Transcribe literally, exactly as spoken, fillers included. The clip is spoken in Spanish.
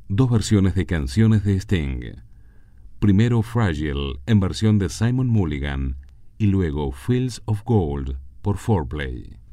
dos versiones de canciones de Sting. Primero Fragile en versión de Simon Mulligan y luego Fields of Gold por Fourplay.